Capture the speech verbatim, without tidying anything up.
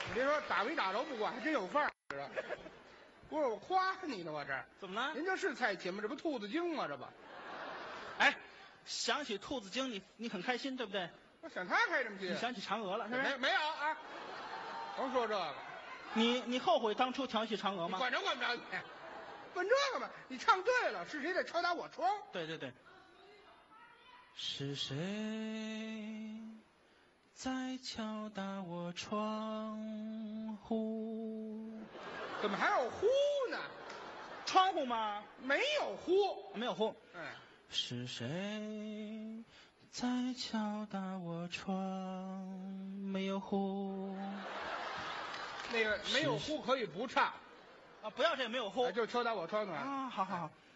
你别说打没打着不管，还真有范儿。不是我夸你呢，我这怎么了？ 您这是蔡琴吗？这不兔子精吗？这不， 哎，想起兔子精，你你很开心，对不对？ 我想他开什么心？ 你想起嫦娥了，是不是？ 没没有啊？甭说这个， 你你后悔当初调戏嫦娥吗？ 你管着管不着你？问这个嘛？你唱对了，是谁在敲打我窗？ 对对对。是谁在敲打我窗户？ 怎么还有呼呢？ 窗户吗？ 没有呼， 没有呼。 嗯， 是谁在敲打我窗？没有呼。 那个没有呼可以不唱啊，不要这个没有呼， 就敲打我窗子啊，好好好。